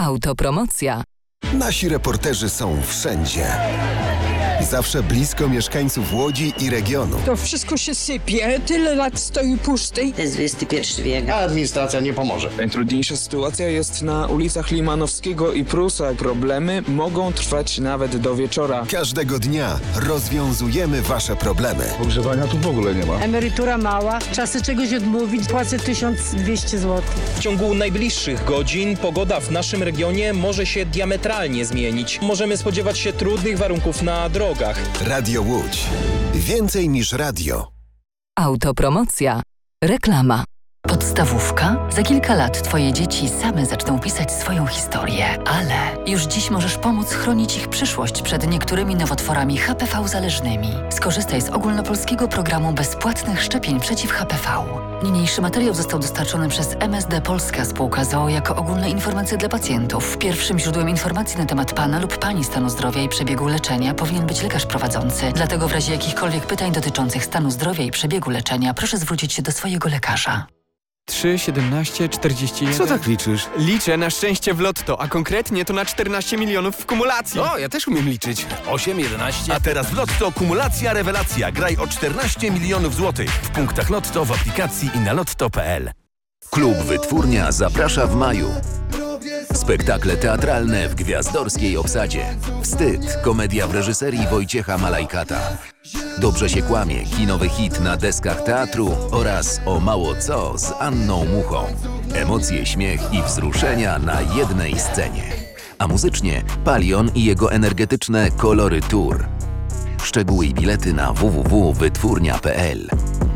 Autopromocja. Nasi reporterzy są wszędzie. Zawsze blisko mieszkańców Łodzi i regionu. To wszystko się sypie, tyle lat stoi pusty. To jest XXI wiek. A administracja nie pomoże. Najtrudniejsza sytuacja jest na ulicach Limanowskiego i Prusa. Problemy mogą trwać nawet do wieczora. Każdego dnia rozwiązujemy wasze problemy. Ogrzewania tu w ogóle nie ma. Emerytura mała, czasy czegoś odmówić, płacę 1200 zł. W ciągu najbliższych godzin pogoda w naszym regionie może się diametralnie zmienić. Możemy spodziewać się trudnych warunków na drogach. Radio Łódź. Więcej niż radio. Autopromocja. Reklama. Podstawówka? Za kilka lat Twoje dzieci same zaczną pisać swoją historię, ale już dziś możesz pomóc chronić ich przyszłość przed niektórymi nowotworami HPV-zależnymi. Skorzystaj z ogólnopolskiego programu bezpłatnych szczepień przeciw HPV. Niniejszy materiał został dostarczony przez MSD Polska Spółka z o.o. jako ogólne informacje dla pacjentów. Pierwszym źródłem informacji na temat pana lub pani stanu zdrowia i przebiegu leczenia powinien być lekarz prowadzący. Dlatego w razie jakichkolwiek pytań dotyczących stanu zdrowia i przebiegu leczenia proszę zwrócić się do swojego lekarza. 3, 17, 41... Co tak liczysz? Liczę na szczęście w lotto, a konkretnie to na 14 milionów w kumulacji. O, ja też umiem liczyć. 8, 11... A teraz w lotto kumulacja rewelacja. Graj o 14 milionów złotych w punktach lotto, w aplikacji i na lotto.pl. Klub Wytwórnia zaprasza w maju. Spektakle teatralne w gwiazdorskiej obsadzie. Wstyd, komedia w reżyserii Wojciecha Malajkata. Dobrze się kłamie, kinowy hit na deskach teatru oraz O mało co z Anną Muchą. Emocje, śmiech i wzruszenia na jednej scenie. A muzycznie Palion i jego energetyczne Kolory Tour. Szczegóły i bilety na www.wytwórnia.pl.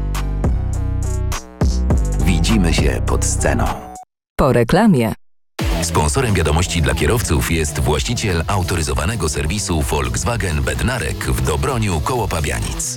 Widzimy się pod sceną. Po reklamie. Sponsorem wiadomości dla kierowców jest właściciel autoryzowanego serwisu Volkswagen Bednarek w Dobroniu koło Pabianic.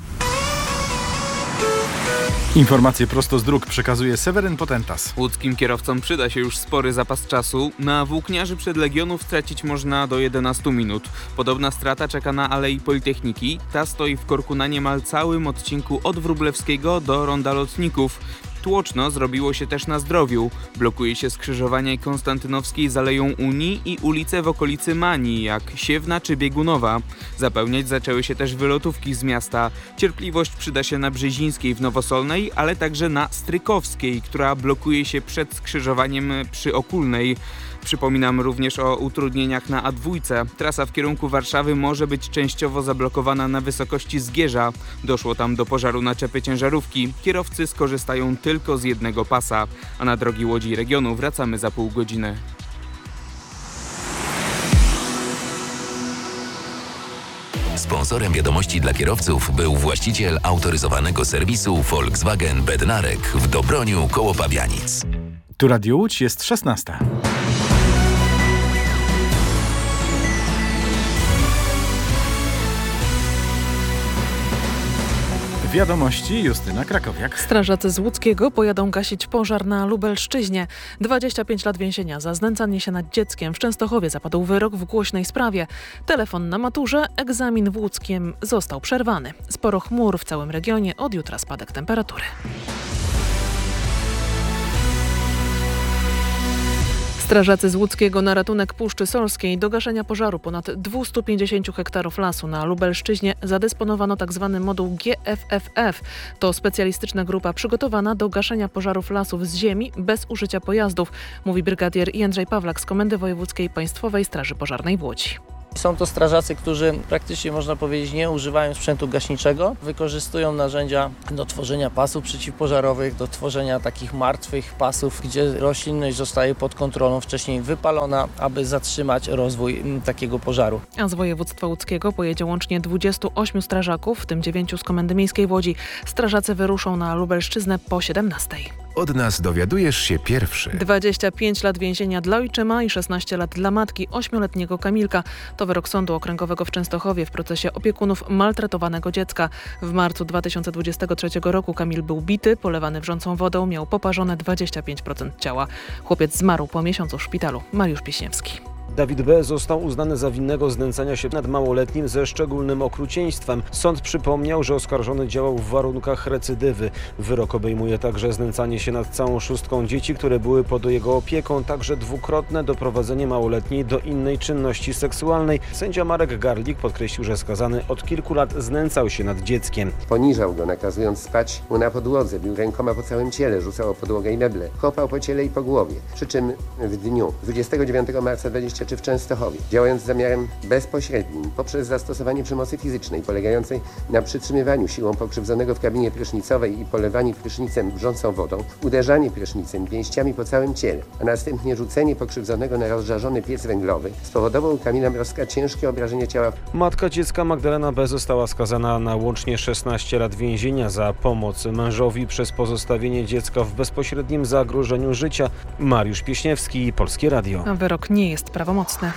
Informacje prosto z dróg przekazuje Seweryn Potentas. Łódzkim kierowcom przyda się już spory zapas czasu. Na włókniarzy przed Legionów stracić można do 11 minut. Podobna strata czeka na Alei Politechniki. Ta stoi w korku na niemal całym odcinku od Wróblewskiego do Ronda Lotników. Tłoczno zrobiło się też na Zdrowiu. Blokuje się skrzyżowania Konstantynowskiej z Aleją Unii i ulice w okolicy Manii, jak Siewna czy Biegunowa. Zapełniać zaczęły się też wylotówki z miasta. Cierpliwość przyda się na Brzezińskiej w Nowosolnej, ale także na Strykowskiej, która blokuje się przed skrzyżowaniem przy Okulnej. Przypominam również o utrudnieniach na A2. Trasa w kierunku Warszawy może być częściowo zablokowana na wysokości Zgierza. Doszło tam do pożaru naczepy ciężarówki. Kierowcy skorzystają tylko z jednego pasa. A na drogi Łodzi i regionu wracamy za pół godziny. Sponsorem wiadomości dla kierowców był właściciel autoryzowanego serwisu Volkswagen Bednarek w Dobroniu koło Pabianic. Tu Radio Łódź, jest 16. Wiadomości Justyna Krakowiak. Strażacy z Łódzkiego pojadą gasić pożar na Lubelszczyźnie. 25 lat więzienia za znęcanie się nad dzieckiem. W Częstochowie zapadł wyrok w głośnej sprawie. Telefon na maturze, egzamin w Łódzkiem został przerwany. Sporo chmur w całym regionie, od jutra spadek temperatury. Strażacy z Łódzkiego na ratunek Puszczy Solskiej do gaszenia pożaru ponad 250 hektarów lasu na Lubelszczyźnie zadysponowano tzw. moduł GFFF. To specjalistyczna grupa przygotowana do gaszenia pożarów lasów z ziemi bez użycia pojazdów, mówi brygadier Jędrzej Pawlak z Komendy Wojewódzkiej Państwowej Straży Pożarnej w Łodzi. Są to strażacy, którzy praktycznie, można powiedzieć, nie używają sprzętu gaśniczego. Wykorzystują narzędzia do tworzenia pasów przeciwpożarowych, do tworzenia takich martwych pasów, gdzie roślinność zostaje pod kontrolą wcześniej wypalona, aby zatrzymać rozwój takiego pożaru. A z województwa łódzkiego pojedzie łącznie 28 strażaków, w tym 9 z Komendy Miejskiej w Łodzi. Strażacy wyruszą na Lubelszczyznę po 17. Od nas dowiadujesz się pierwszy. 25 lat więzienia dla ojczyma i 16 lat dla matki 8-letniego Kamilka. To wyrok Sądu Okręgowego w Częstochowie w procesie opiekunów maltretowanego dziecka. W marcu 2023 roku Kamil był bity, polewany wrzącą wodą, miał poparzone 25% ciała. Chłopiec zmarł po miesiącu w szpitalu. Mariusz Pieśniewski. Dawid B. został uznany za winnego znęcania się nad małoletnim ze szczególnym okrucieństwem. Sąd przypomniał, że oskarżony działał w warunkach recydywy. Wyrok obejmuje także znęcanie się nad całą szóstką dzieci, które były pod jego opieką, także dwukrotne doprowadzenie małoletniej do innej czynności seksualnej. Sędzia Marek Garlik podkreślił, że skazany od kilku lat znęcał się nad dzieckiem. Poniżał go, nakazując spać mu na podłodze, bił rękoma po całym ciele, rzucał o podłogę i meble, kopał po ciele i po głowie. Przy czym w dniu 29 marca 23 w Częstochowie, działając z zamiarem bezpośrednim, poprzez zastosowanie przemocy fizycznej polegającej na przytrzymywaniu siłą pokrzywdzonego w kabinie prysznicowej i polewaniu prysznicem wrzącą wodą, uderzanie prysznicem pięściami po całym ciele, a następnie rzucenie pokrzywdzonego na rozżarzony piec węglowy, spowodował u Kamila Mrozka ciężkie obrażenie ciała. Matka dziecka Magdalena B. została skazana na łącznie 16 lat więzienia za pomoc mężowi przez pozostawienie dziecka w bezpośrednim zagrożeniu życia. Mariusz Pieśniewski, Polskie Radio. A wyrok nie jest prawomocny.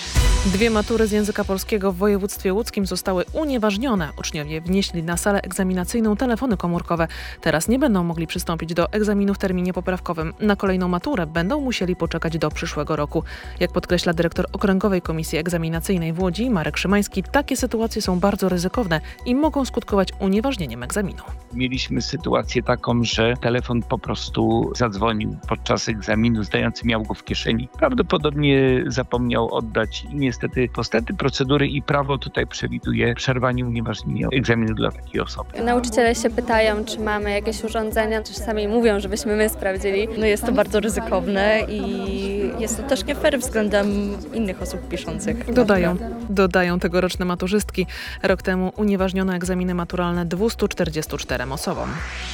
2 matury z języka polskiego w województwie łódzkim zostały unieważnione. Uczniowie wnieśli na salę egzaminacyjną telefony komórkowe. Teraz nie będą mogli przystąpić do egzaminu w terminie poprawkowym. Na kolejną maturę będą musieli poczekać do przyszłego roku. Jak podkreśla dyrektor Okręgowej Komisji Egzaminacyjnej w Łodzi, Marek Szymański, takie sytuacje są bardzo ryzykowne i mogą skutkować unieważnieniem egzaminu. Mieliśmy sytuację taką, że telefon po prostu zadzwonił podczas egzaminu, zdający miał go w kieszeni. Prawdopodobnie zapomniał oddać i niestety postępy procedury i prawo tutaj przewiduje przerwanie unieważnienia egzaminu dla takiej osoby. Nauczyciele się pytają, czy mamy jakieś urządzenia, czasami mówią, żebyśmy my sprawdzili. No jest to bardzo ryzykowne i jest to też nie fair względem innych osób piszących. Dodają tegoroczne maturzystki. Rok temu unieważniono egzaminy maturalne 244 osobom.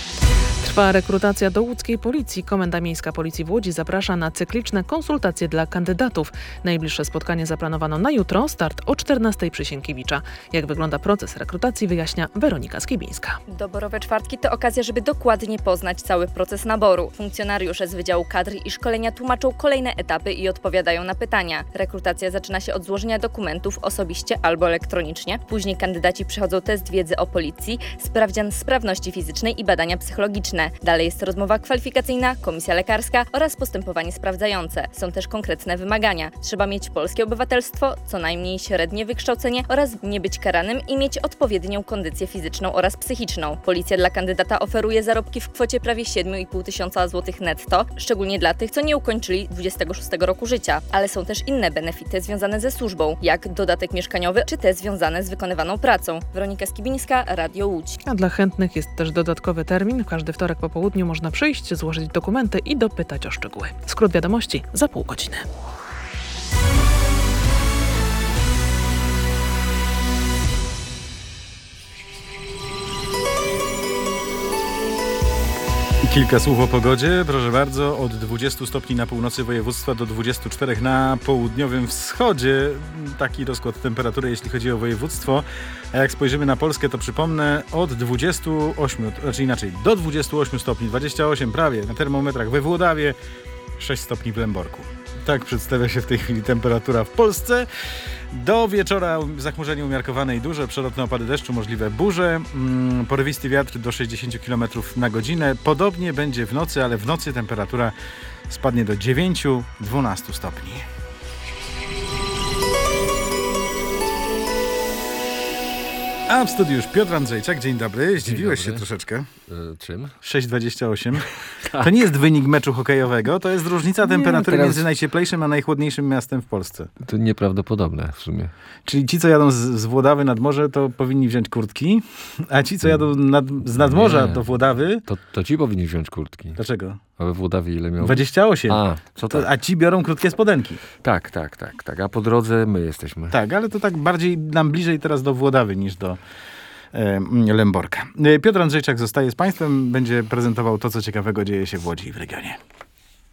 Trwa rekrutacja do łódzkiej policji. Komenda Miejska Policji w Łodzi zaprasza na cykliczne konsultacje dla kandydatów. Najbliższe spotkanie zaplanowano na jutro, start o 14:00 przy Sienkiewicza. Jak wygląda proces rekrutacji, wyjaśnia Weronika Skibińska. Doborowe czwartki to okazja, żeby dokładnie poznać cały proces naboru. Funkcjonariusze z Wydziału Kadr i Szkolenia tłumaczą kolejne etapy i odpowiadają na pytania. Rekrutacja zaczyna się od złożenia dokumentów osobiście albo elektronicznie. Później kandydaci przechodzą test wiedzy o policji, sprawdzian sprawności fizycznej i badania psychologiczne. Dalej jest rozmowa kwalifikacyjna, komisja lekarska oraz postępowanie sprawdzające. Są też konkretne wymagania. Trzeba mieć polskie obywatelstwo, co najmniej średnie wykształcenie oraz nie być karanym i mieć odpowiednią kondycję fizyczną oraz psychiczną. Policja dla kandydata oferuje zarobki w kwocie prawie 7,5 tysiąca złotych netto, szczególnie dla tych, co nie ukończyli 26 roku życia. Ale są też inne benefity związane ze służbą, jak dodatek mieszkaniowy czy te związane z wykonywaną pracą. Weronika Skibińska, Radio Łódź. A dla chętnych jest też dodatkowy termin. W każdy wtorek po południu można przyjść, złożyć dokumenty i dopytać o szczegóły. Skrót wiadomości za pół godziny. Kilka słów o pogodzie. Proszę bardzo, od 20 stopni na północy województwa do 24 na południowym wschodzie. Taki rozkład temperatury, jeśli chodzi o województwo. A jak spojrzymy na Polskę, to przypomnę, od 28, znaczy inaczej, do 28 stopni, 28 prawie na termometrach we Włodawie, 6 stopni w Lęborku. Tak przedstawia się w tej chwili temperatura w Polsce. Do wieczora zachmurzenie umiarkowane i duże, przelotne opady deszczu, możliwe burze, porywisty wiatr do 60 km na godzinę. Podobnie będzie w nocy, ale w nocy temperatura spadnie do 9-12 stopni. A w studiu już Piotr Andrzejczak. Dzień dobry. Zdziwiłeś się troszeczkę. Czym? 6,28. To nie jest wynik meczu hokejowego, to jest różnica temperatury między najcieplejszym a najchłodniejszym miastem w Polsce. To nieprawdopodobne w sumie. Czyli ci, co jadą z Włodawy nad morze, to powinni wziąć kurtki, a ci, co jadą z nadmorza do Włodawy... To ci powinni wziąć kurtki. Dlaczego? A we Włodawie ile miał? 28. Tak. A ci biorą krótkie spodenki. Tak. A po drodze my jesteśmy. Tak, ale to tak bardziej nam bliżej teraz do Włodawy niż do Lęborka. Piotr Andrzejczak zostaje z Państwem, będzie prezentował to, co ciekawego dzieje się w Łodzi i w regionie.